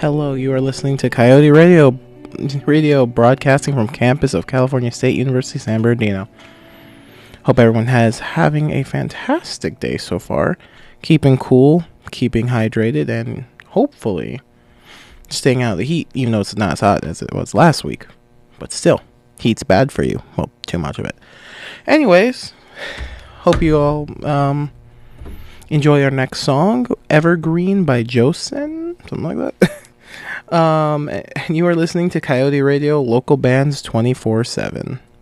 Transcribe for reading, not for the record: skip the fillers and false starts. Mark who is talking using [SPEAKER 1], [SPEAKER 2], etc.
[SPEAKER 1] Hello, you are listening to Coyote Radio broadcasting from campus of California State University, San Bernardino. Hope everyone has having a fantastic day so far. Keeping cool, keeping hydrated, and hopefully staying out of the heat, even though it's not as hot as it was last week. But still, heat's bad for you. Well, too much of it. Anyways, hope you all enjoy our next song, Evergreen by Josen, something like that. And you are listening to Coyote Radio, local bands 24/7.